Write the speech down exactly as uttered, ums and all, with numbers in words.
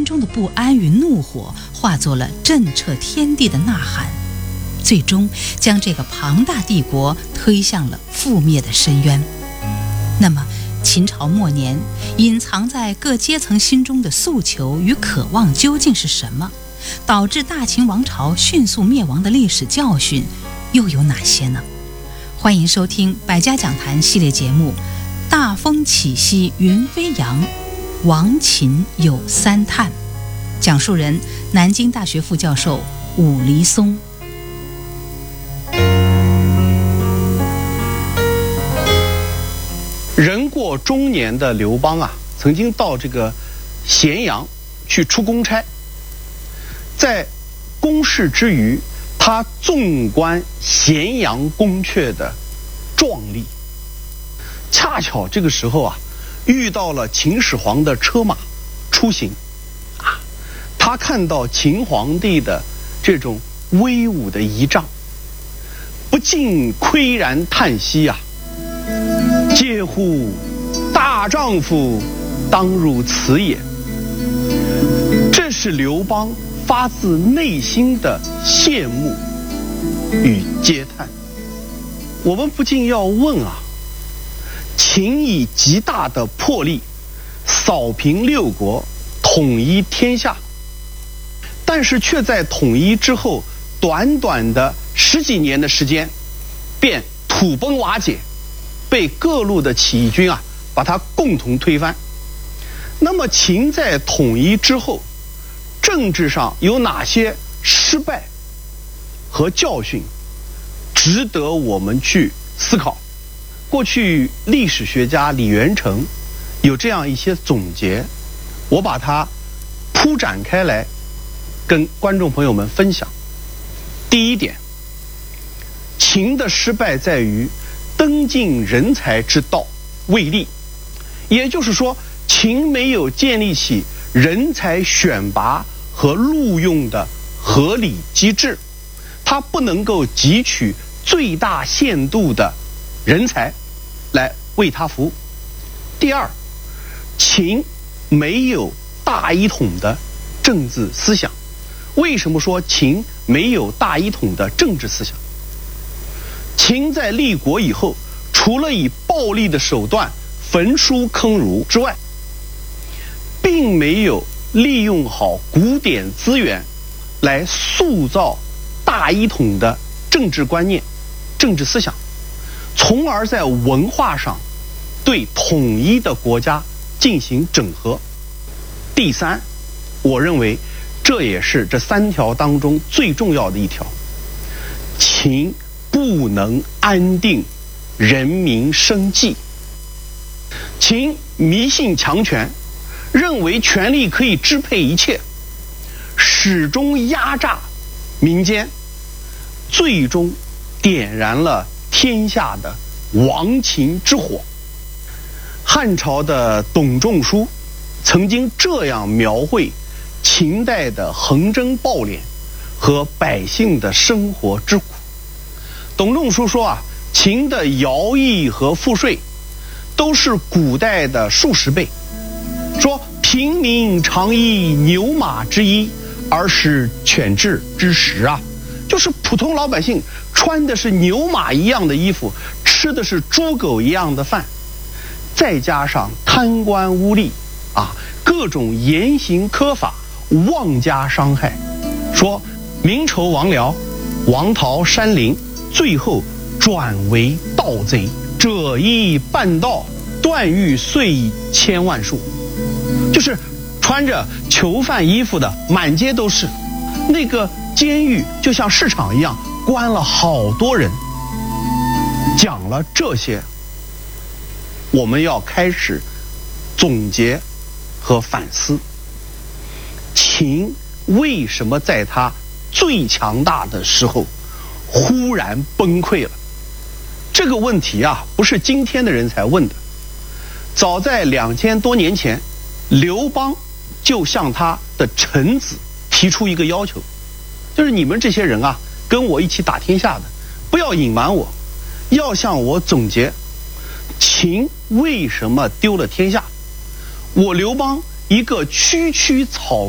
中的不安与怒火化作了震彻天地的呐喊，最终将这个庞大帝国推向了覆灭的深渊。那么秦朝末年隐藏在各阶层心中的诉求与渴望究竟是什么？导致大秦王朝迅速灭亡的历史教训又有哪些呢？欢迎收听百家讲坛系列节目《大风起兮云飞扬，亡秦有三叹》，讲述人南京大学副教授武黎松。 人过中年的刘邦啊，曾经到这个咸阳去出公差，在公事之余，他纵观咸阳宫阙的壮丽。恰巧这个时候啊，遇到了秦始皇的车马出行，啊，他看到秦皇帝的这种威武的仪仗，不禁喟然叹息啊。嗟乎！大丈夫当如此也。这是刘邦发自内心的羡慕与嗟叹。我们不禁要问啊，秦以极大的魄力扫平六国，统一天下，但是却在统一之后短短的十几年的时间，便土崩瓦解，被各路的起义军啊把它共同推翻。那么秦在统一之后，政治上有哪些失败和教训值得我们去思考？过去历史学家李元成有这样一些总结，我把它铺展开来跟观众朋友们分享。第一点，秦的失败在于登进人才之道未立，也就是说，秦没有建立起人才选拔和录用的合理机制，它不能够汲取最大限度的人才来为它服务。第二，秦没有大一统的政治思想。为什么说秦没有大一统的政治思想？秦在立国以后，除了以暴力的手段焚书坑儒之外，并没有利用好古典资源来塑造大一统的政治观念、政治思想，从而在文化上对统一的国家进行整合。第三，我认为这也是这三条当中最重要的一条，秦不能安定人民生计。秦迷信强权，认为权力可以支配一切，始终压榨民间，最终点燃了天下的亡秦之火。汉朝的董仲舒曾经这样描绘秦代的横征暴敛和百姓的生活之苦。董仲舒说啊，秦的徭役和赋税都是古代的数十倍，说平民常衣牛马之衣，而使犬彘之食啊，就是普通老百姓穿的是牛马一样的衣服，吃的是猪狗一样的饭，再加上贪官污吏啊，各种严刑苛法，妄加伤害，说民仇亡僚，王逃山林，最后转为盗贼，者亦半盗，断狱遂千万数。就是穿着囚犯衣服的满街都是，那个监狱就像市场一样，关了好多人。讲了这些，我们要开始总结和反思，秦为什么在他最强大的时候忽然崩溃了？这个问题啊，不是今天的人才问的，早在两千多年前，刘邦就向他的臣子提出一个要求，就是你们这些人啊，跟我一起打天下的，不要隐瞒我，要向我总结秦为什么丢了天下。我刘邦一个区区草